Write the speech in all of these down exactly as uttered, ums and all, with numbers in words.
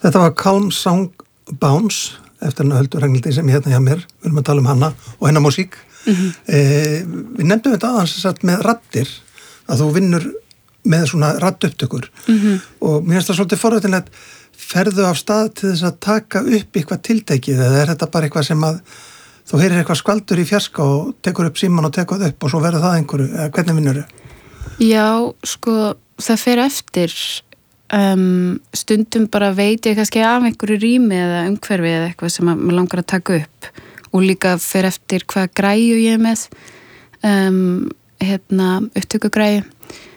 Þetta var Calm Song Bounce eftir hennar Höldu Ragnhildi sem ég hérna hjá mér, við erum að tala um hana og hennar músík. Mm-hmm. eh, við nefndum þetta aðeins satt með raddir, að þú vinnur með svona raddupptökur mm-hmm. og mér finnst það svolítið forveitinlegt, ferðu af stað til þess að taka upp eitthvað tiltekið eða er þetta bara eitthvað sem að þú heyrir eitthvað skvaldur í fjarska og tekur upp síman og tekur það upp og svo verður það einhverju, eða hvernig vinnur þau? Já, sko, það fer eftir um, stundum bara veit ég kannski af einhverju rými eða umhverfi eða eitthvað sem maður langar að taka upp og líka fer eftir hvað græju ég er með um, hérna, upptökugræju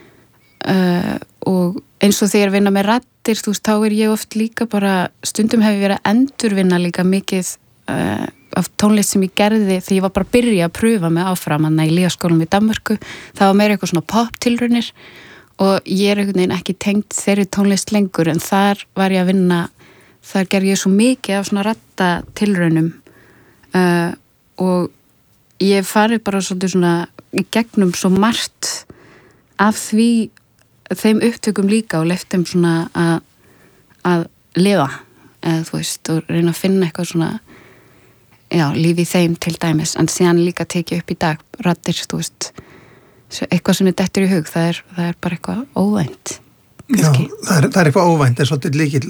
uh, og eins og þegar ég vinna með raddir, þú veist, þá er ég oft líka bara, stundum hef ég verið að endurvinna líka mikið uh, af tónlist sem ég gerði þegar ég var bara að byrja að pröfa mig áfram hann í Líaskólanum í Danmörku, það var meira eitthvað svona pop-tilraunir og ég er einhvern veginn ekki tengt þeirri tónlist lengur en þar var ég að vinna, þar gerði ég svo mikið af svona raddatilraunum uh, og ég farið bara svolítið svona í gegnum svo margt af því þeim upptökum líka og leyft þeim svona að að lifa, eða þú veist og reyna að finna eitthvað svona já, lífi í þeim til dæmis en síðan líka tekið upp í dag raddir, þú veist eitthvað sem er dettur í hug, það er, það er bara eitthvað óvænt kannski. Já, það er, það er eitthvað óvænt er svolítið líkill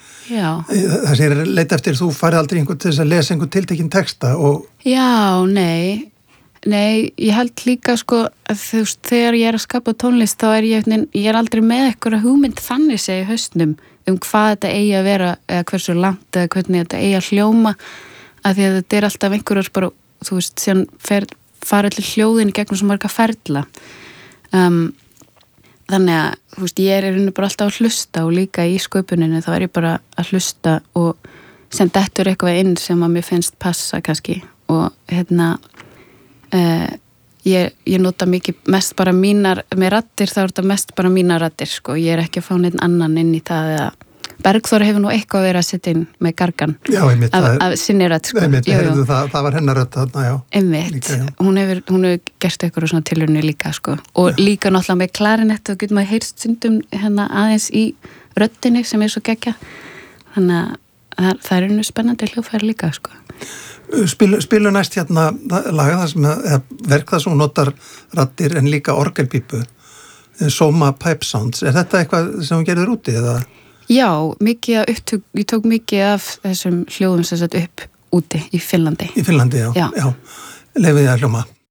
það sem er leit eftir, þú farið aldrei einhvern til þess að lesa einhvern tiltekinn texta og... Já, nei nei, ég held líka sko að þú veist, þegar ég er að skapa tónlist þá er ég, ég er aldrei með eitthvað hugmynd þannig segja í haustnum um hvað þetta eigi að vera eða hversu langt eða hvernig þetta eigi að hljóma að því að þetta er alltaf einhverjar bara, þú veist, síðan fer, fara allir hljóðin í gegnum svo marga ferla um, þannig að, þú veist, ég er bara alltaf að hlusta og líka í sköpuninu þá er ég bara að hlusta og sem dettur eitthvað inn sem að mér finnst passa kannski og hérna uh, ég, ég nota mikið mest bara mínar, með raddir þá er þetta mest bara mínar raddir, sko, ég er ekki að fá neitt annan inn í það eða Bergþóra hefur nú eitthvað verið að setja inn með gargan já, einmitt, af, er, af sinni rödd sko. einmitt, jú, jú. Það, það var hennar rödd þarna, já. Einmitt, líka, já. Hún hefur, hún hefur gert eitthvað svona tilraunir líka sko. Og já. Líka náttúrulega með klarinett og getur maður heyrst stundum hérna aðeins í röddinni sem er svo geggja þannig að það, það er einu spennandi hljóðfæri líka sko. Spilu, spilu næst hérna laga það sem er verk það sem hún notar raddir en líka orgelpípu Soma Pipe Sounds, er þetta eitthvað sem hún gerður úti eða? Já, mikið að upptök, ég tók mikið af þessum hljóðum sem sett upp úti í Finnlandi. Í Finnlandi, já. Já. já. Leyfið þið að hljóma.